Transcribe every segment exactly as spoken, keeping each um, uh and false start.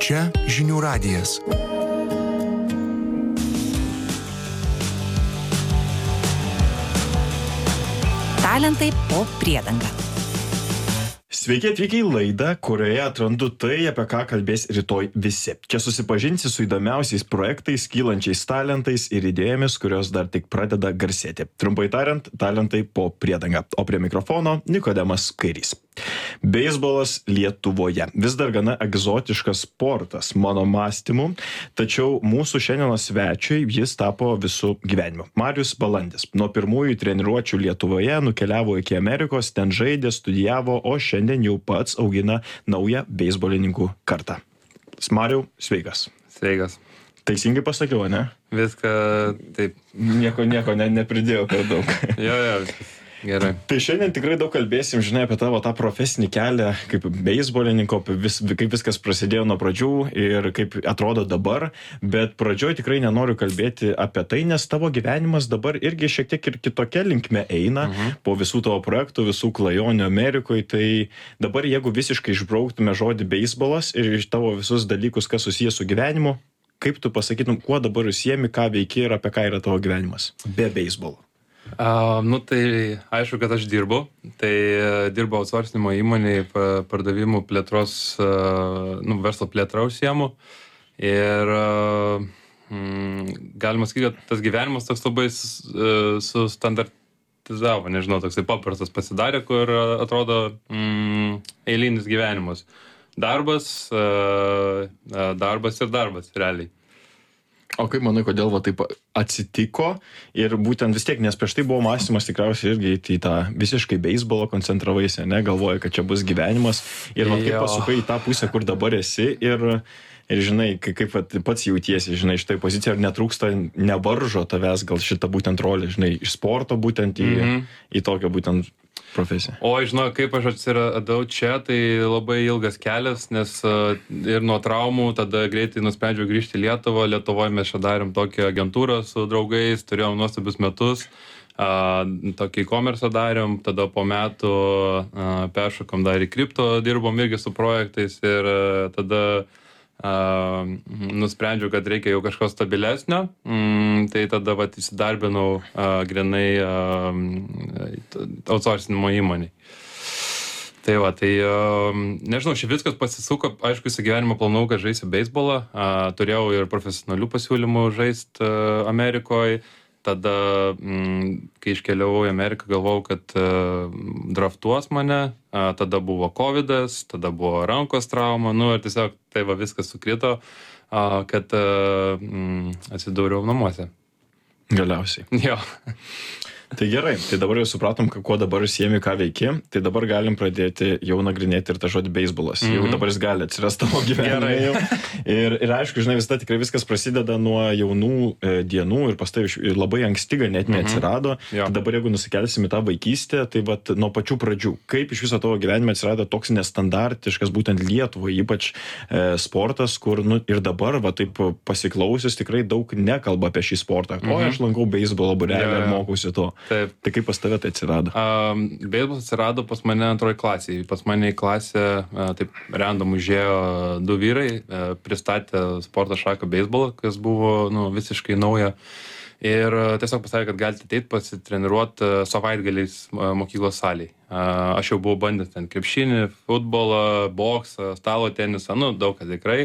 Čia Žinių radijas. Talentai po priedanga. Sveiki atvykę į laidą, kurioje atrandu tai, apie ką kalbės rytoj visi. Čia susipažinsi su įdomiausiais projektais, kylančiais talentais ir idėjomis, kurios dar tik pradeda garsėti. Trumpai tariant, talentai po priedanga. O prie mikrofono Nikodemas Kairys. Beisbolas Lietuvoje. Vis dar gana egzotiškas sportas mano mąstymu, tačiau mūsų šiandienos svečiui jis tapo visų gyvenimu. Marius Balandis. Nuo pirmųjų treniruočių Lietuvoje nukeliavo iki Amerikos, ten žaidė, studijavo, o šiandien jau pats augina naują beisbolininkų kartą. Mariau, sveikas. Sveikas. Teisingai pasakiau, ne? Viską taip. Nieko, nieko ne, nepridėjau per daug. Jo, jo, viskas. Gerai. Tai šiandien tikrai daug kalbėsim, žinai, apie tavo tą profesinį kelią kaip beisbolininko, vis, kaip viskas prasidėjo nuo pradžių ir kaip atrodo dabar, bet pradžioj tikrai nenoriu kalbėti apie tai, nes tavo gyvenimas dabar irgi šiek tiek ir kitokia linkme eina, uh-huh. po visų tavo projektų, visų klajonių Amerikoje, tai dabar jeigu visiškai išbrauktume žodį beisbolas ir iš tavo visus dalykus, kas susijęs su gyvenimu, kaip tu pasakytum, kuo dabar užsiemi, ką veiki ir apie ką yra tavo gyvenimas be beisbolo? Uh, nu tai aišku, kad aš dirbu. Tai uh, dirbu outsourcinimo įmonėje, pardavimų plėtros, uh, nu, verslo plėtrą užsiemu. Ir uh, mm, galima sakyti, kad tas gyvenimas toks labai uh, sustandartizavo, nežinau, toksai paprastas pasidarė, kur uh, atrodo mm, eilinis gyvenimas. Darbas, uh, uh, darbas ir darbas, realiai. O kaip manai, kodėl va taip atsitiko ir būtent vis tiek, nes prieš tai buvo mąstymas tikriausiai irgi į tą visiškai beisbolo koncentravaisi, ne, galvoja, kad čia bus gyvenimas ir va kaip pasukai į tą pusę, kur dabar esi ir, ir žinai, kaip, kaip va, pats jautiesi, žinai, iš tai pozicija, ar netrūksta, nevaržo tavęs gal šitą būtent rolę, žinai, iš sporto būtent į, mm-hmm. į tokią būtent profesiją. O, žinau, kaip aš atsiradau čia, tai labai ilgas kelias, nes uh, ir nuo traumų tada greitai nusprendžiau grįžti į Lietuvą. Lietuvoje mes čia darėm tokią agentūrą su draugais, turėjom nuostabius metus, uh, tokį e-commerce darėm, tada po metų uh, peršokom dar į kripto, dirbom irgi su projektais ir uh, tada Uh, nusprendžiau, kad reikia jau kažko stabilesnio, mm, tai tada vat įsidarbinau uh, grinai uh, outsourcinimo įmonėj. Tai va, tai uh, nežinau, šiaip viskas pasisuko, aišku, visą gyvenimą planavau, kad žaisiu beisbolą, uh, turėjau ir profesionalių pasiūlymų žaist uh, Amerikoje. Tada, mm, kai iškeliavau į Ameriką, galvojau, kad uh, draftuos mane, uh, tada buvo kovidas, tada buvo rankos trauma, nu ir tiesiog tai va viskas sukrito, uh, kad uh, mm, atsidūriau namuose. Galiausiai. Jo. Tai gerai, tai dabar jau supratom, kuo dabar užsiemi, ką veiki, tai dabar galim pradėti jau nagrinėti ir tą žodį beisbolas. Mm-hmm. Jau dabar jis gali atsirasti tavo gyvenime jau. Ir, ir aišku, žinai, visada tikrai viskas prasideda nuo jaunų e, dienų ir pastai ir labai anksti ganėtinai mm-hmm. atsirado. Tai dabar jeigu nusikelsim į tą vaikystę, tai vat nuo pačių pradžių. Kaip iš viso tavo gyvenime atsirado toks nestandartiškas, būtent Lietuvoje, ypač e, sportas, kur nu, ir dabar va taip pasiklausius tikrai daug nekalba apie šį sportą. Mm-hmm. O aš lankau beisbolo būrelį ir mokausi to. Taip. Tai kaip pas tave tai atsirado? Um, beisbolas atsirado pas mane antroji klasėje. Pas mane į klasę uh, taip random užėjo du vyrai, uh, pristatė sporto šaką beisbolą, kas buvo nu, visiškai nauja. Ir uh, tiesiog pasakė, kad galite ateit pasitreniruoti uh, savaitgaliais uh, mokyklos salėje. Uh, aš jau buvau bandęs ten krepšinį, futbolą, boksą, stalo tenisą, nu daug ką tikrai.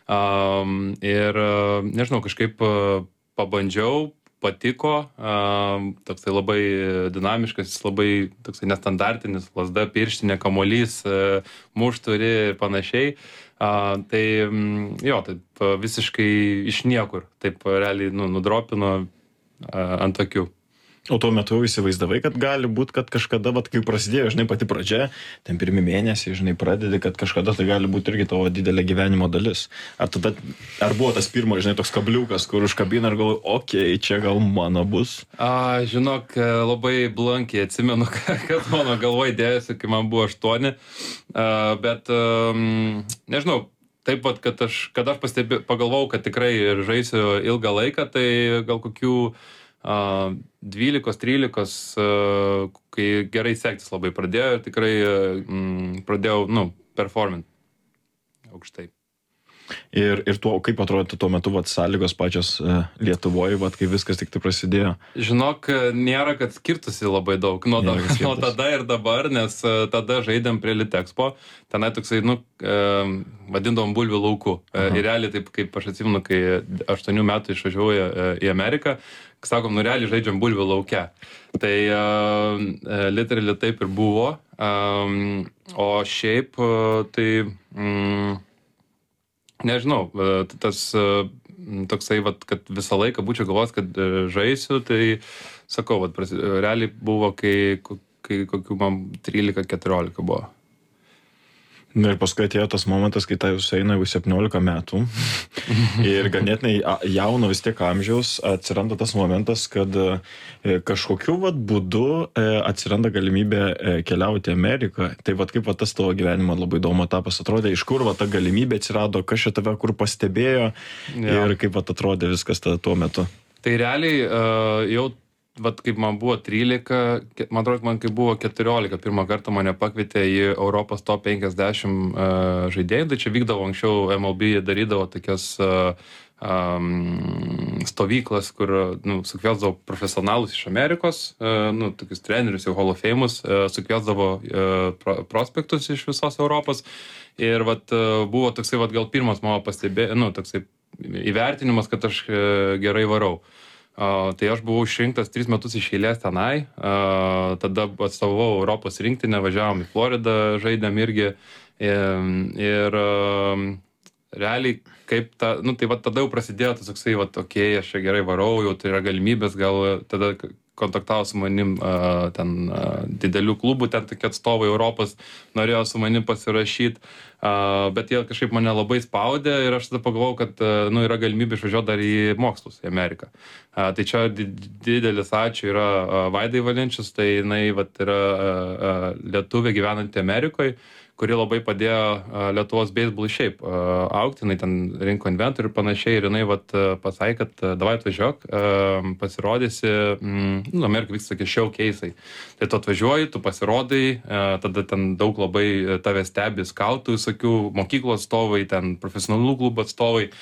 Um, ir uh, nežinau, kažkaip uh, pabandžiau, patiko, uh, toksai labai dinamiškas, labai toksai nestandartinis, lazda, pirštinė, kamuolys, uh, mušturi ir panašiai. Uh, tai um, jo, taip visiškai iš niekur, taip realiai nu, nudropino uh, ant akių. O tuo metu jau įsivaizdavai, kad gali būti, kad kažkada, vat, kai prasidėjo, žinai, pati pradžia, ten pirmi mėnesiai, žinai, pradedi, kad kažkada tai gali būti irgi tavo didelė gyvenimo dalis. Ar tada, ar buvo tas pirmas, žinai, toks kabliukas, kur užkabina ir galvoju, okei, okay, čia gal mano bus? A, žinok, labai blankiai atsimenu, kad mano galvoj dėjosi, kai man buvo aštuoni, a, bet um, nežinau, taip pat, kad aš, kad aš pastebė, pagalvojau, kad tikrai žaisiu ilgą laiką, tai gal kokių Uh, dvylikos, trylikos, uh, kai gerai sektis labai pradėjo ir tikrai uh, mm, pradėjau, nu, performint aukštai. Ir, ir tuo, kaip atrodo tuo metu vat, sąlygos pačios uh, Lietuvoje, vat, kai viskas tik tai prasidėjo? Žinok, nėra, kad skirtusi labai daug nuo, da, nuo tada ir dabar, nes uh, tada žaidėm prie Litexpo, tenai toksai, nu, uh, vadindom bulvių lauku. Uh, ir realiai, taip kaip aš atsimenu, kai aštuonių metų išvažiavau į, į Ameriką, sakom, nu realiai žaidžiam bulvių lauke. Tai uh, literally taip ir buvo. Um, o šiaip, uh, tai... Mm, nežinau, tas toksai, vat, kad visą laiką būčiau galvos, kad žaisiu, tai sakau, vat, realiai buvo, kai, kai kokių man trylika keturiolika buvo. Na ir paskui atėjo tas momentas, kai tai jūs eina jau septyniolika metų ir ganėtinai jauno vis tiek amžiaus atsiranda tas momentas, kad kažkokiu vat būdu atsiranda galimybė keliauti į Ameriką. Tai vat kaip vat tas tavo gyvenimo labai įdomu etapas atrodė, iš kur vat ta galimybė atsirado, kas čia tave kur pastebėjo ja. Ir kaip vat atrodė viskas tada tuo metu. Tai realiai uh, jau vat kaip man buvo trylika, man atrodo, man kai buvo keturiolika, pirmą kartą mane pakvietė į Europos top penkiasdešimt uh, žaidėjų, tai čia vykdavo anksčiau, M L B darydavo tokias uh, um, stovyklas, kur nu, sukviesdavo profesionalus iš Amerikos, uh, nu, tokius trenerius, jau Hall of Fame'us, uh, sukviesdavo uh, pro, prospektus iš visos Europos ir vat, uh, buvo toksai vat, gal pirmas mano pastebė, nu, toksai įvertinimas, kad aš uh, gerai varau. Uh, tai aš buvau išrinktas tris metus iš eilės tenai, uh, tada atstovavau Europos rinktinę, važiavom į Floridą, žaidėm irgi ir, ir uh, realiai kaip ta, nu tai va tada jau prasidėjo tas toksai, va okei, okay, aš čia gerai varau, jau tai yra galimybės, gal tada kontaktavo su manim uh, ten uh, didelių klubų, ten tokie atstovai Europos norėjo su manim pasirašyti, uh, bet jie kažkaip mane labai spaudė ir aš tada pagalvojau, kad uh, nu, yra galimybė išvažiuoti dar į mokslus, į Ameriką. Uh, tai čia didelis ačiū yra uh, Vaidai Valinčius, tai jinai vat, yra uh, uh, lietuvė gyvenanti Amerikoje, kuri labai padėjo uh, Lietuvos beisbolui šiaip uh, augti, jinai ten rinko inventorių ir panašiai, ir jinai vat, uh, pasakė, kad uh, davai atvažiuok, uh, pasirodysi, mm, nu, Amerikai vyksta tokie showcase'ai. Tai tu atvažiuoji, tu pasirodai, uh, tada ten daug labai tave stebi skautų, visokių mokyklų atstovai, ten profesionalų klubų atstovai.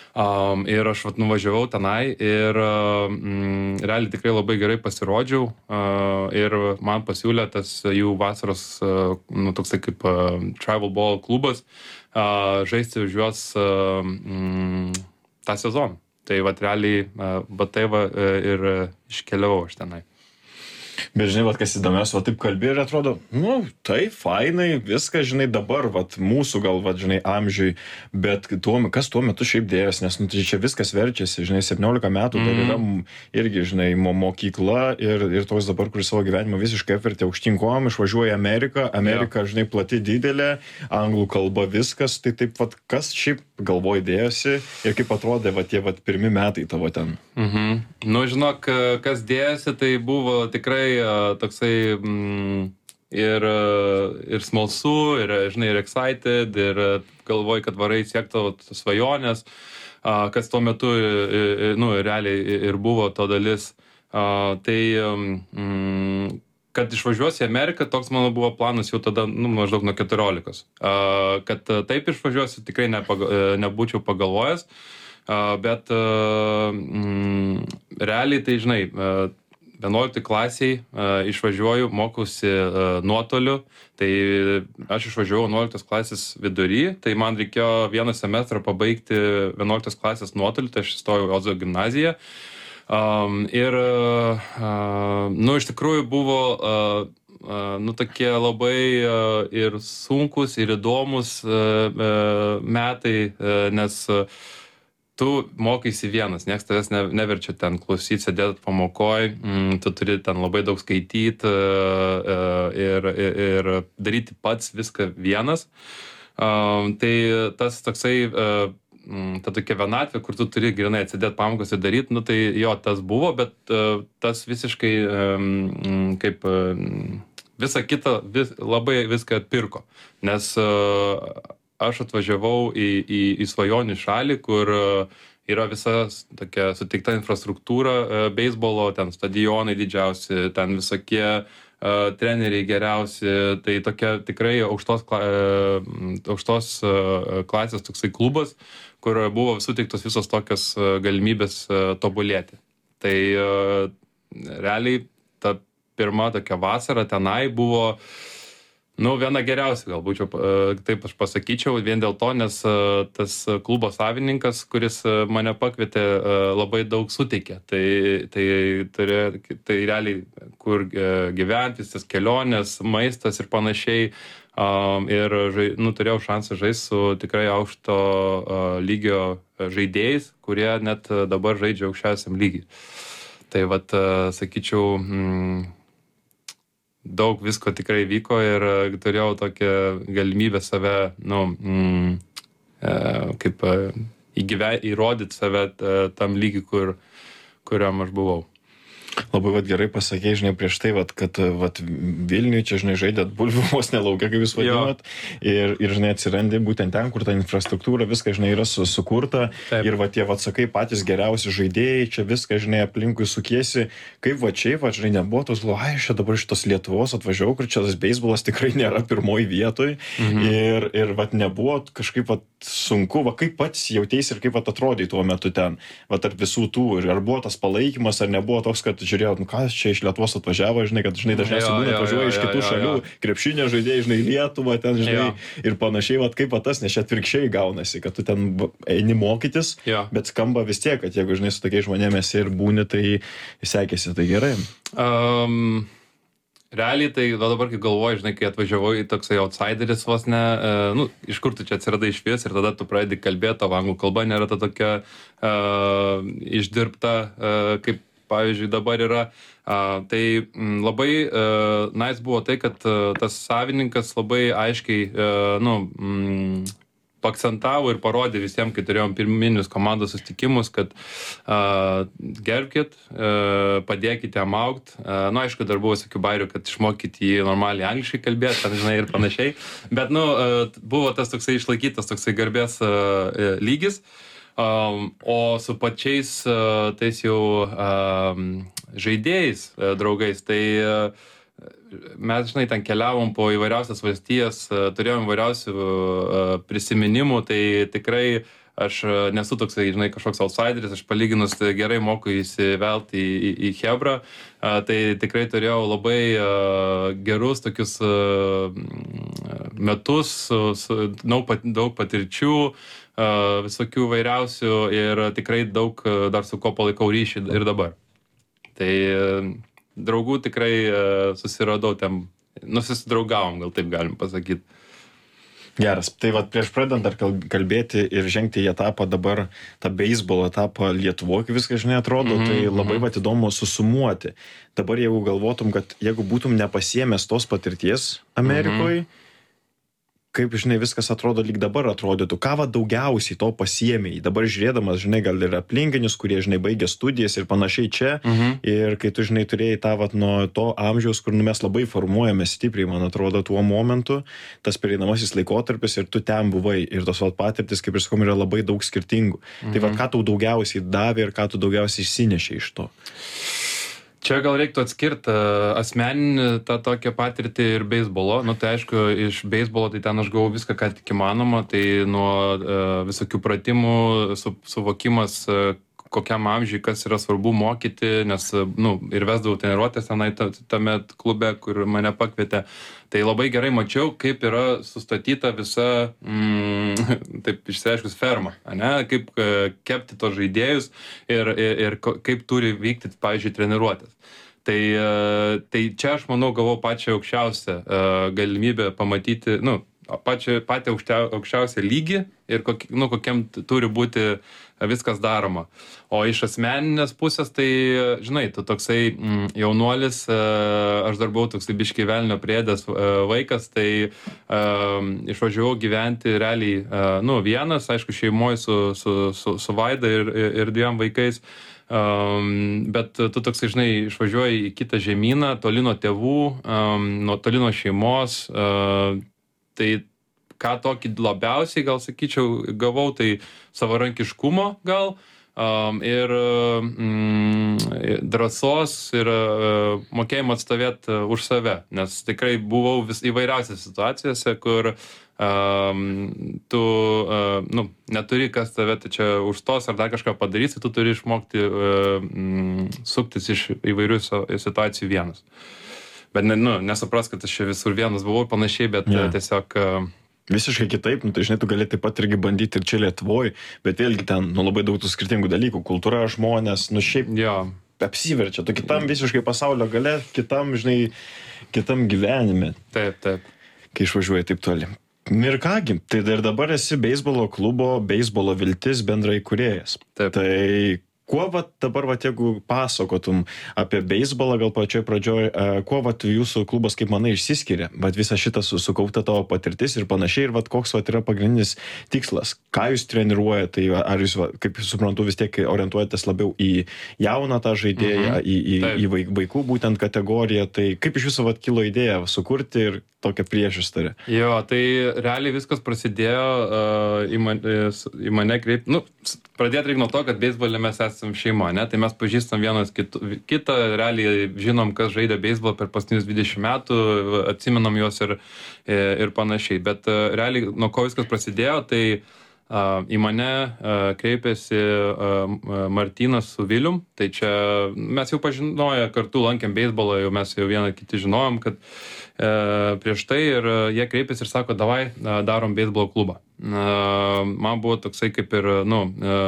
Um, ir aš vat, nuvažiavau tenai ir uh, mm, realiai tikrai labai gerai pasirodžiau uh, ir man pasiūlė tas jų vasaros, uh, nu, toksai kaip uh, Travel Ball klubas, uh, žaisti už juos uh, mm, tą sezoną. Tai vat realiai uh, batai va, uh, ir uh, iškeliavau aš tenai. Bet žinai, vat, kas įdomiausia, va taip kalbi ir atrodo, nu, tai fainai, viskas, žinai, dabar, vat, mūsų gal, vat, žinai, amžiui, bet tuo, kas tuo metu šiaip dėjos, nes, nu, tai čia viskas verčiasi, žinai, septyniolika metų, mm. dar yra irgi, žinai, mo mokykla ir, ir toks dabar, kuris savo gyvenimą visiškai apvertė aukštyn kojom, išvažiuoja į Ameriką, Amerika, yeah. žinai, plati didelė, anglų kalba viskas, tai taip, vat, kas šiaip galvoj dėjosi ir kaip atrodė, vat, tie, vat, pirmi metai tavo ten. Mhm. Nu, žinok, kas dėjosi, tai buvo tikrai toksai mm, ir, ir smalsu, ir, žinai, ir excited, ir galvoji, kad varai siekti tavo svajonės, kas tuo metu, nu, realiai ir buvo to dalis. Tai, mm, kad išvažiuosi į Ameriką, toks mano buvo planas jau tada, nu, maždaug nuo keturiolikos. Kad taip išvažiuosi, tikrai nepaga, nebūčiau pagalvojęs, bet mm, realiai tai, žinai, vienuoliktoj klasiai uh, išvažiuoju, mokausi uh, nuotoliu, tai aš išvažiavau vienuoliktos klasės vidury, tai man reikėjo vieną semestrą pabaigti vienuoliktos klasės nuotoliu, tai aš įstojau į Ozo gimnaziją. Um, ir, uh, nu, iš tikrųjų buvo, uh, uh, nu, tokie labai uh, ir sunkus, ir įdomus uh, uh, metai, uh, nes uh, tu mokaisi vienas, nieks tavęs ne, neverčia ten klausyti, sėdėti pamokoj, mm, tu turi ten labai daug skaityti uh, ir, ir, ir daryti pats viską vienas. Uh, tai tas toksai, uh, ta tokia vienatvė, kur tu turi grinai atsidėti pamokos ir daryti, nu tai jo, tas buvo, bet uh, tas visiškai um, kaip uh, visa kita vis, labai viską atpirko, nes uh, aš atvažiavau į, į, į svajonių šalį, kur yra visa tokia suteikta infrastruktūra beisbolo, ten stadionai didžiausi, ten visokie treneriai geriausi, tai tokia tikrai aukštos, kla, aukštos klasės toksai klubas, kur buvo suteiktos visos tokios galimybės tobulėti. Tai realiai ta pirma tokia vasara tenai buvo, nu, viena geriausia, galbūt taip aš pasakyčiau, vien dėl to, nes tas klubo savininkas, kuris mane pakvietė, labai daug suteikė. Tai, tai, tai, tai realiai, kur gyventi, tas kelionės, maistas ir panašiai. Ir nu, turėjau šansą žaisti su tikrai aukšto lygio žaidėjais, kurie net dabar žaidžia aukščiausiam lygiai. Tai vat, sakyčiau, mm, daug visko tikrai vyko ir turėjau tokią galimybę save, nu, mm, kaip įgyve, įrodyti save tam lygiui, kur, kuriam aš buvau. Labai vat, gerai pasakėjai, žinai, prieš tai, vat, kad vat, Vilniuje čia, žinai, žaidėt bulvių vos nelaukia, kaip jūs vadinat, ir, ir, žinai, atsirandi būtent ten, kur ta infrastruktūra, viskas, žinai, yra su, sukurta. Taip. Ir, va, tie, va, sakai, patys geriausi žaidėjai, čia viską, žinai, aplinkui sukiesi, kaip, va, čia, va, žinai, nebuvo tos, ai, aš čia dabar iš tos Lietuvos atvažiavau, kur čia tas beisbolas tikrai nėra pirmoji vietoj. Mhm. Ir, ir, va, nebuvo kažkaip, va, sunku, va, kaip pats jautėsi ir kaip, va, atrodai tuo metu ten, va, tarp visų tų, ir ar buvo tas palaikymas, ar nebuvo toks, kad žiūrėjau, nu ką, čia iš Lietuvos atvažiavo, žinai, kad, žinai, dažniausiai būna atvažiuoja iš kitų jo, jo, šalių, jo. Krepšinio žaidėjai, žinai, Lietuvą, ten, žinai, jo. Ir panašiai, vat, kaip tas, nes čia atvirkščiai gaunasi, kad tu ten eini mokytis, jo. Bet skamba vis tiek, kad jeigu, žinai, su tokiais žmonėmis ir būni, tai sekėsi, tai gerai. Um... Realiai, tai dabar, kai galvoju, žinai, kai atvažiavau į toksai outsideris vos ne, uh, nu, iš kur tu čia atsiradai iš vis ir tada tu pradedi kalbėti, tavo anglų kalba nėra ta tokia uh, išdirbta, uh, kaip, pavyzdžiui, dabar yra. Uh, tai m, labai uh, nice buvo tai, kad uh, tas savininkas labai aiškiai, uh, nu, mm, pakcentavo ir parodė visiems, kai turėjom pirminius komandos susitikimus, kad uh, gerbkit, uh, padėkite jam augt. Uh, nu, aišku, dar buvo tokių bairių, kad išmokyti jį normaliai angliškai kalbėti, ten, žinai, ir panašiai. Bet, nu, uh, buvo tas toksai išlaikytas toksai garbės uh, lygis. Um, o su pačiais uh, tais jau uh, žaidėjais, uh, draugais, tai uh, mes, žinai, ten keliavom po įvairiausias valstijas, turėjom įvairiausių prisiminimų, tai tikrai aš nesu toksai, žinai, kažkoks outsideris, aš palyginus gerai moku įsivelti į, į, į Hebrą, tai tikrai turėjau labai gerus tokius metus, su, su, daug, daug patirčių, visokių vairiausių ir tikrai daug dar su ko palaikau ryšį ir dabar. Tai draugų tikrai uh, susiradau ten, nusidraugavom, gal taip galim pasakyti. Geras. Tai vat prieš pradedant dar kalbėti ir žengti į etapą dabar, tą beisbolo etapą Lietuvoje, kaip viskas, žinai, atrodo, mm-hmm, tai labai mm-hmm. vat įdomu susumuoti. Dabar jeigu galvotum, kad jeigu būtum nepasiėmęs tos patirties Amerikoje, mm-hmm. kaip, žinai, viskas atrodo lyg dabar atrodytų, ką va daugiausiai to pasiėmėjai. Dabar žiūrėdamas, žinai, gal ir aplinkinius, kurie, žinai, baigė studijas ir panašiai čia. Mhm. Ir kai tu, žinai, turėjai tą vat nuo to amžiaus, kur nu, mes labai formuojame stipriai, man atrodo, tuo momentu, tas pereinamasis laikotarpis ir tu ten buvai. Ir tos vat patirtis, kaip ir sakom, yra labai daug skirtingų. Mhm. Tai vat ką tau daugiausiai davė ir ką tu daugiausiai išsinešė iš to? Čia gal reiktų atskirti asmeninį tą tokią patirtį ir beisbolo. Nu, tai aišku, iš beisbolo tai ten aš gavau viską, ką tik įmanoma. Tai nuo uh, visokių pratimų, su, suvokimas, uh, kokiam amžiui, kas yra svarbu mokyti, nes, nu, ir vesdavau treniruotės tenai tame klube, kur mane pakvietė. Tai labai gerai mačiau, kaip yra sustatyta visa, mm, taip išsiaiškus, ferma, ane? Kaip uh, kepti tos žaidėjus ir, ir, ir kaip turi vykti, pavyzdžiui, treniruotės. Tai, uh, tai čia aš manau gavau pačią aukščiausią uh, galimybę pamatyti, nu, pačią, patį aukštia, aukščiausią lygį ir kok, nu, kokiam turi būti viskas daroma. O iš asmeninės pusės, tai, žinai, tu toksai mm, jaunuolis, uh, aš dar buvau toksai biškį velnio priedęs uh, vaikas, tai uh, išvažiavau gyventi realiai, uh, nu, vienas, aišku, šeimoje su, su, su, su Vaida ir, ir dviem vaikais, um, bet tu toksai, žinai, išvažiuoji į kitą žemyną, toli nuo tėvų, um, nuo toli nuo šeimos, uh, tai ką tokį labiausiai, gal sakyčiau, gavau, tai savarankiškumo gal, um, ir mm, drąsos ir uh, mokėjimo atstovėti uh, už save, nes tikrai buvau vis įvairiausiose situacijose, kur um, tu uh, nu, neturi kas tave tai čia užstos ar dar kažką padarysi, tu turi išmokti uh, mm, suktis iš įvairių situacijų vienas. Bet ne, nu, nesupras, kad aš čia visur vienas buvau panašiai, bet yeah. tiesiog... Uh, Visiškai kitaip, nu, tai žinai, tu gali taip pat irgi bandyti ir čia Lietuvoj, bet vėlgi ten nu, labai daug tų skirtingų dalykų, kultūra, žmonės, nu šiaip jo. apsiverčia, tu kitam visiškai pasaulio gale, kitam, žinai, kitam gyvenime. Taip, taip. Kai išvažiuoji taip toli. Ir kągi, tai dar dabar esi beisbolo klubo, beisbolo viltis bendrai kūrėjas. Taip. Tai kuo vat dabar, vat, jeigu pasakotum apie beisbolą, gal pačioj pradžioj, kuo vat jūsų klubas, kaip manai, išsiskiria, vat visą šitą sukaupta tavo patirtis ir panašiai, ir vat koks vat yra pagrindinis tikslas, ką jūs treniruojate, tai ar jūs, kaip suprantu, vis tiek orientuojatės labiau į jauną tą žaidėją, mhm. į, į, į vaikų būtent kategoriją, tai kaip iš viso vat kilo idėja sukurti ir tokią priešistorę? Jo, tai realiai viskas prasidėjo uh, į, man, į mane kreip, nu, pradėti reikia nuo to, kad beisbolė mes esam šeima, ne, tai mes pažįstam vienas kitu, kitą, realiai žinom, kas žaidė beisbolą per paskutinius dvidešimt metų, atsimenam juos ir, ir panašiai, bet uh, realiai nuo ko viskas prasidėjo, tai uh, į mane uh, kreipėsi uh, Martynas su Vilium, tai čia mes jau pažinoję, kartu lankėm beisbolą, jau mes jau vieną kitį žinojom, kad prieš tai ir jie kreipėsi ir sako, davai darom beisbolo klubą. Man buvo toksai kaip ir, nu,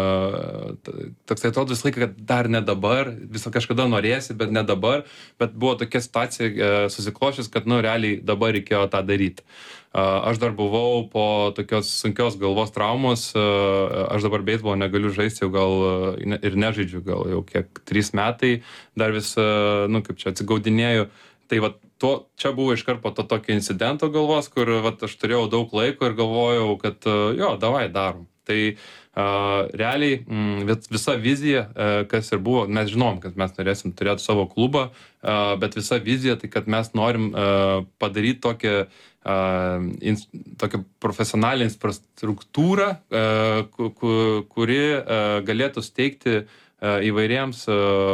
toksai atrodo visą laiką, kad dar ne dabar, visą kažkada norėsi, bet ne dabar, bet buvo tokia situacija susiklošęs, kad, nu, realiai dabar reikėjo tą daryti. Aš dar buvau po tokios sunkios galvos traumos, aš dabar beisbolą negaliu žaisti, jau gal ir nežaidžiu, gal jau kiek trys metai, dar vis, nu, kaip čia atsigaudinėju. Tai va, to, čia buvo iškart po to tokio incidento galvos, kur va, aš turėjau daug laiko ir galvojau, kad jo, davai darom. Tai uh, realiai m, visa vizija, uh, kas ir buvo, mes žinom, kad mes norėsim turėti savo klubą, uh, bet visa vizija, tai kad mes norim uh, padaryti tokią, uh, in, tokią profesionalią infrastruktūrą, uh, ku, ku, kuri uh, galėtų steigti uh, įvairiems uh,